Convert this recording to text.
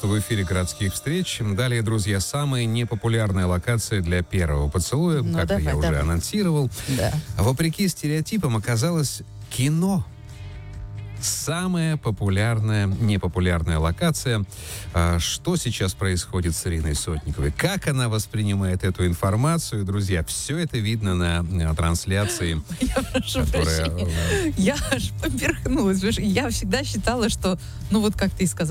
что в эфире «Городских встреч». Далее, друзья, самая непопулярная локация для первого поцелуя, Ну, как давай, я уже давай. анонсировал. Да. Вопреки стереотипам оказалось кино. Самая популярная, непопулярная локация. Что сейчас происходит с Ириной Сотниковой? Как она воспринимает эту информацию? Друзья, все это видно на трансляции. Я прошу прощения. Я аж поперхнулась. Я всегда считала, что, ну вот как ты и сказал,